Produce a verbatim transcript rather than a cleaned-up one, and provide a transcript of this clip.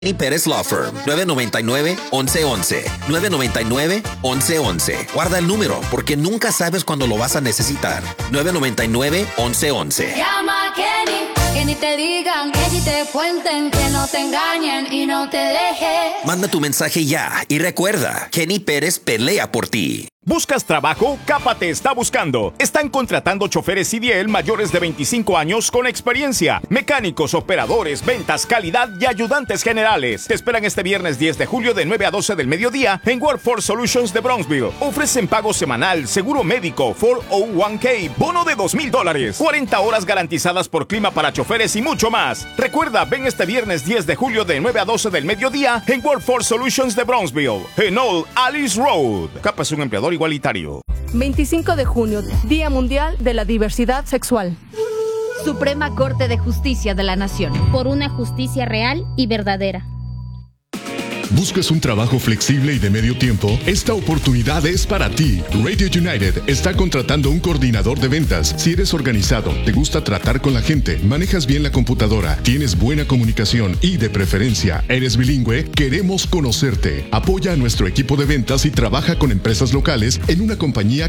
Kenny Pérez Law Firm, nueve noventa y nueve, once once. nueve noventa y nueve, once once. Guarda el número porque nunca sabes cuándo lo vas a necesitar. nueve noventa y nueve, once once. Llama a Kenny, que ni te digan, que ni te cuenten, que no te engañen y no te dejen. Manda tu mensaje ya y recuerda, Kenny Pérez pelea por ti. ¿Buscas trabajo? Capa te está buscando. Están contratando choferes C D L mayores de veinticinco años con experiencia, mecánicos, operadores, ventas, calidad y ayudantes generales. Te esperan este viernes diez de julio de nueve a doce del mediodía en Workforce Solutions de Bronxville. Ofrecen pago semanal, seguro médico, cuatro oh uno k, bono de dos mil dólares, cuarenta horas garantizadas por clima para choferes y mucho más. Recuerda, ven este viernes diez de julio de nueve a doce del mediodía en Workforce Solutions de Bronxville, en Old Alice Road. Capa es un empleador igualitario. veinticinco de junio, Día Mundial de la Diversidad Sexual. Suprema Corte de Justicia de la Nación. Por una justicia real y verdadera. ¿Buscas un trabajo flexible y de medio tiempo? Esta oportunidad es para ti. Radio United está contratando un coordinador de ventas. Si eres organizado, te gusta tratar con la gente, manejas bien la computadora, tienes buena comunicación y de preferencia eres bilingüe, queremos conocerte. Apoya a nuestro equipo de ventas y trabaja con empresas locales en una compañía